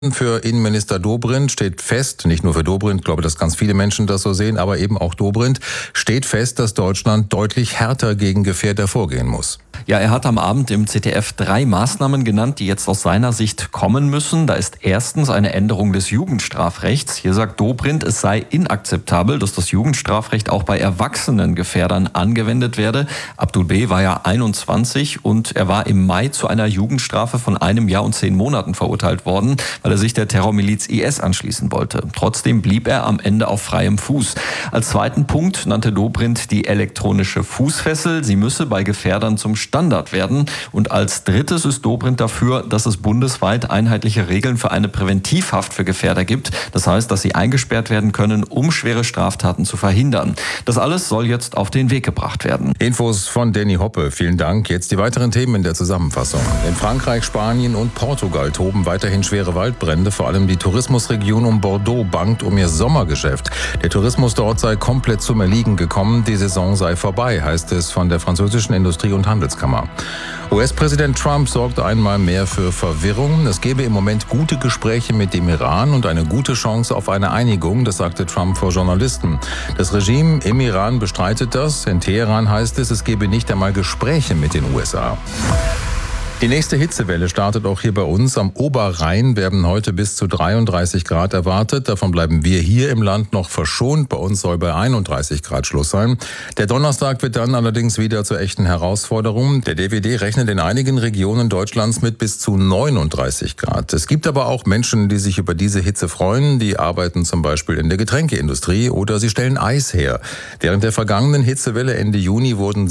Für Innenminister Dobrindt steht fest, nicht nur für Dobrindt, ich glaube, dass ganz viele Menschen das so sehen, aber eben auch Dobrindt, steht fest, dass Deutschland deutlich härter gegen Gefährder vorgehen muss. Ja, er hat am Abend im ZDF 3 Maßnahmen genannt, die jetzt aus seiner Sicht kommen müssen. Da ist erstens eine Änderung des Jugendstrafrechts. Hier sagt Dobrindt, es sei inakzeptabel, dass das Jugendstrafrecht auch bei erwachsenen Gefährdern angewendet werde. Abdul B. war ja 21 und er war im Mai zu einer Jugendstrafe von 1 Jahr und 10 Monaten verurteilt worden, weil er sich der Terrormiliz IS anschließen wollte. Trotzdem blieb er am Ende auf freiem Fuß. Als zweiten Punkt nannte Dobrindt die elektronische Fußfessel. Sie müsse bei Gefährdern zum Standard werden. Und als drittes ist Dobrindt dafür, dass es bundesweit einheitliche Regeln für eine Präventivhaft für Gefährder gibt. Das heißt, dass sie eingesperrt werden können, um schwere Straftaten zu verhindern. Das alles soll jetzt auf den Weg gebracht werden. Infos von Danny Hoppe. Vielen Dank. Jetzt die weiteren Themen in der Zusammenfassung. In Frankreich, Spanien und Portugal toben weiterhin schwere Waldbrände. Vor allem die Tourismusregion um Bordeaux bangt um ihr Sommergeschäft. Der Tourismus dort sei komplett zum Erliegen gekommen. Die Saison sei vorbei, heißt es von der französischen Industrie- und Handelskammer. US-Präsident Trump sorgte einmal mehr für Verwirrung. Es gebe im Moment gute Gespräche mit dem Iran und eine gute Chance auf eine Einigung, das sagte Trump vor Journalisten. Das Regime im Iran bestreitet das. In Teheran heißt es, es gebe nicht einmal Gespräche mit den USA. Die nächste Hitzewelle startet auch hier bei uns. Am Oberrhein werden heute bis zu 33 Grad erwartet. Davon bleiben wir hier im Land noch verschont. Bei uns soll bei 31 Grad Schluss sein. Der Donnerstag wird dann allerdings wieder zur echten Herausforderung. Der DWD rechnet in einigen Regionen Deutschlands mit bis zu 39 Grad. Es gibt aber auch Menschen, die sich über diese Hitze freuen. Die arbeiten zum Beispiel in der Getränkeindustrie oder sie stellen Eis her. Während der vergangenen Hitzewelle Ende Juni wurden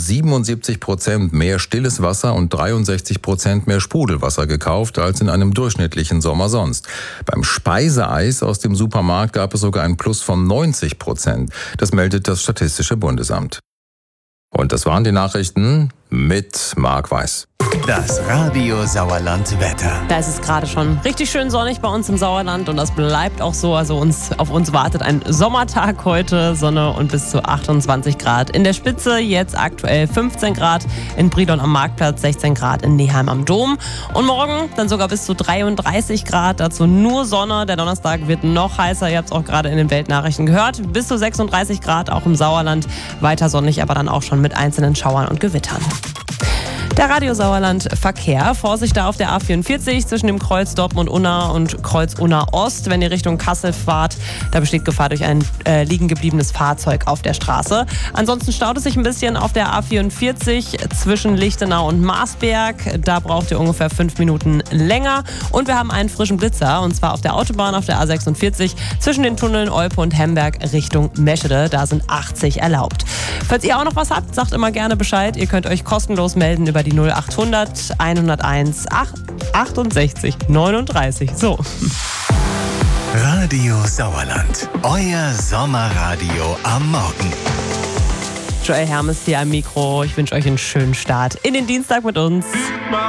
77% mehr stilles Wasser und 63% mehr Sprudelwasser gekauft als in einem durchschnittlichen Sommer sonst. Beim Speiseeis aus dem Supermarkt gab es sogar ein Plus von 90%. Das meldet das Statistische Bundesamt. Und das waren die Nachrichten mit Marc Weiß. Das Radio Sauerland Wetter. Da ist es gerade schon richtig schön sonnig bei uns im Sauerland und das bleibt auch so. Also auf uns wartet ein Sommertag heute, Sonne und bis zu 28 Grad. In der Spitze jetzt aktuell 15 Grad, in Brilon am Marktplatz 16 Grad, in Neheim am Dom. Und morgen dann sogar bis zu 33 Grad, dazu nur Sonne. Der Donnerstag wird noch heißer, ihr habt es auch gerade in den Weltnachrichten gehört. Bis zu 36 Grad, auch im Sauerland. Weiter sonnig, aber dann auch schon mit einzelnen Schauern und Gewittern. Der Radio Sauerland Verkehr. Vorsicht da auf der A44 zwischen dem Kreuz Dortmund-Unna und Kreuz Unna-Ost. Wenn ihr Richtung Kassel fahrt, da besteht Gefahr durch ein liegen gebliebenes Fahrzeug auf der Straße. Ansonsten staut es sich ein bisschen auf der A44 zwischen Lichtenau und Marsberg. Da braucht ihr ungefähr 5 Minuten länger. Und wir haben einen frischen Blitzer, und zwar auf der Autobahn auf der A46 zwischen den Tunneln Olpe und Hemberg Richtung Meschede. Da sind 80 erlaubt. Falls ihr auch noch was habt, sagt immer gerne Bescheid. Ihr könnt euch kostenlos melden über die 0800 101 68 39. So. Radio Sauerland. Euer Sommerradio am Morgen. Joel Hermes hier am Mikro. Ich wünsche euch einen schönen Start in den Dienstag mit uns.